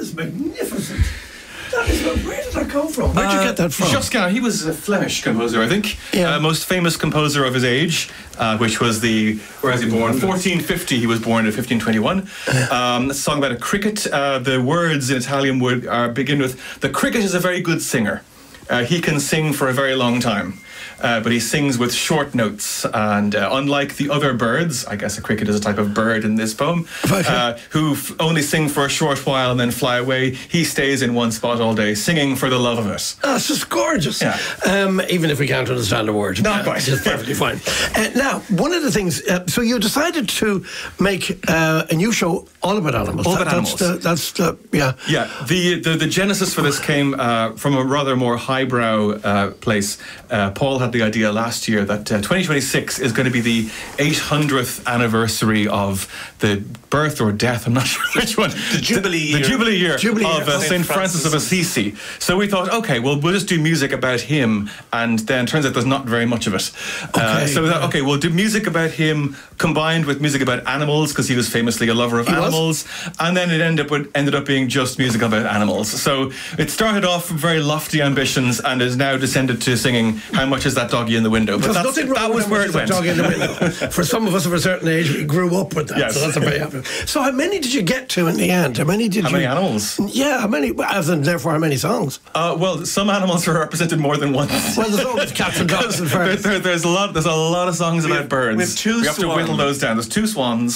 is magnificent. Where did that come from? Where did you get that from? Josquin, he was a Flemish composer, I think. Yeah. Most famous composer of his age, which was where was he born? 1450, he was born in 1521. A song about a cricket. The words in Italian would begin with, "The cricket is a very good singer. He can sing for a very long time. But he sings with short notes, and unlike the other birds, I guess a cricket is a type of bird in this poem, who only sing for a short while and then fly away, he stays in one spot all day, singing for the love of it." Oh, it's just gorgeous. Yeah. Even if we can't understand a word. Not quite. It's perfectly fine. Now, one of the things, so you decided to make a new show all about animals. All about animals. Yeah. Yeah, the genesis for this came from a rather more highbrow place. Paul had the idea last year that 2026 is going to be the 800th anniversary of the birth or death, I'm not sure which one. The Jubilee The Jubilee year of St. Francis of Assisi. Assisi. So we thought, okay, well, we'll just do music about him, and then turns out there's not very much of it. So we thought, okay, we'll do music about him combined with music about animals, because he was famously a lover of animals, and then it ended up being just music about animals. So it started off from very lofty ambitions and is now descended to singing "How Much Is That Doggy in the Window?" But that was where it went. Doggy in the window. For some of us of a certain age, we grew up with that. Yes. So that's a very happy. So how many did you get to in the end? How many animals? Yeah, how many? As in, therefore, how many songs? Well, some animals are represented more than once. Well, there's always cats and dogs and there's a lot of songs about birds. We have two We have to whittle those down. There's 2 swans.